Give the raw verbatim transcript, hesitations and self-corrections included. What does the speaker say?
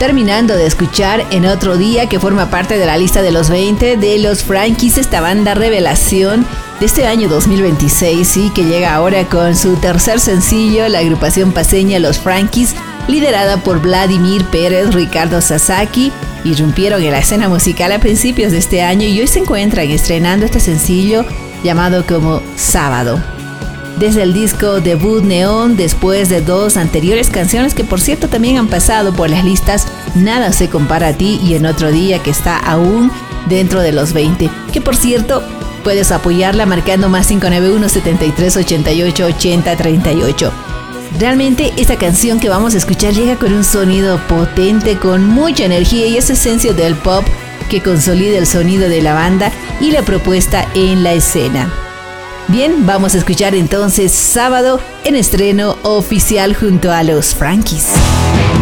terminando de escuchar En Otro Día, que forma parte de la lista de los veinte de los Frankies, esta banda revelación de este año dos mil veintiséis y que llega ahora con su tercer sencillo, la agrupación paceña Los Frankies, liderada por Vladimir Pérez, Ricardo Sasaki, irrumpieron en la escena musical a principios de este año y hoy se encuentran estrenando este sencillo llamado como Sábado. Desde el disco debut Neón, después de dos anteriores canciones que por cierto también han pasado por las listas Nada se compara a ti y En Otro Día, que está aún dentro de los veinte, que por cierto puedes apoyarla marcando más cinco nueve uno, setenta y tres, ochenta y ocho, ochenta, treinta y ocho. Realmente esta canción que vamos a escuchar llega con un sonido potente, con mucha energía y esa esencia del pop que consolida el sonido de la banda y la propuesta en la escena. Bien, vamos a escuchar entonces Sábado en estreno oficial junto a los Frankies.